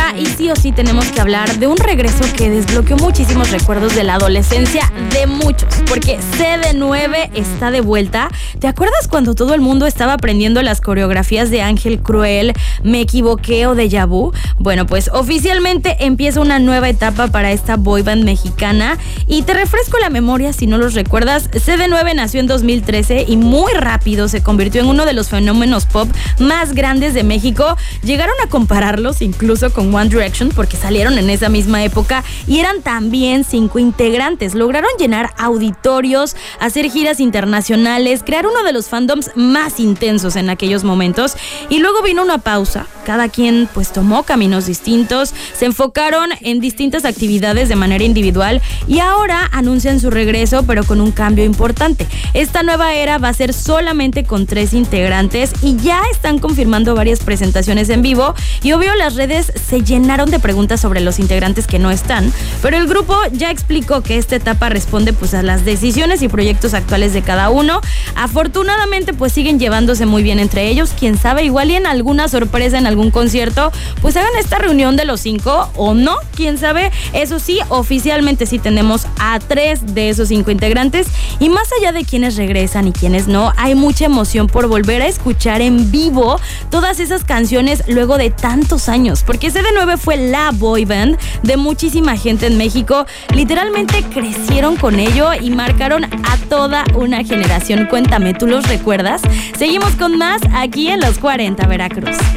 ahora, y sí o sí tenemos que hablar de un regreso que desbloqueó muchísimos recuerdos de la adolescencia de muchos, porque CD9 está de vuelta. ¿Te acuerdas cuando todo el mundo estaba aprendiendo las coreografías de Ángel Cruel, Me Equivoqué o Déjà Vu? Bueno, pues oficialmente empieza una nueva etapa para esta boyband mexicana, y te refresco la memoria si no los recuerdas. CD9 nació en 2013 y muy rápido se convirtió en uno de los fenómenos pop más grandes de México. Llegaron a compararlos incluso con One Direction porque salieron en esa misma época y eran también 5 integrantes. Lograron llenar auditorios, hacer giras internacionales, crear uno de los fandoms más intensos en aquellos momentos, y luego vino una pausa. Cada quien pues tomó caminos distintos, se enfocaron en distintas actividades de manera individual y ahora anuncian su regreso, pero con un cambio importante. Esta nueva era va a ser solamente con 3 integrantes y ya están confirmando varias presentaciones en vivo, y obvio las redes se llenaron de preguntas sobre los integrantes que no están, pero el grupo ya explicó que esta etapa responde pues a las decisiones y proyectos actuales de cada uno. Afortunadamente pues siguen llevándose muy bien entre ellos. Quién sabe, igual y en alguna sorpresa en algún concierto pues hagan esta reunión de los 5 o no, quién sabe. Eso sí, oficialmente sí tenemos a 3 de esos 5 integrantes, y más allá de quienes regresan y quienes no, hay mucha emoción por volver a escuchar en vivo todas esas canciones luego de tantos años, porque CD9 fue la boy band de muchísima gente en México. Literalmente crecieron con ello y marcaron a toda una generación. Cuéntame, ¿tú los recuerdas? Seguimos con más aquí en Los 40 Veracruz.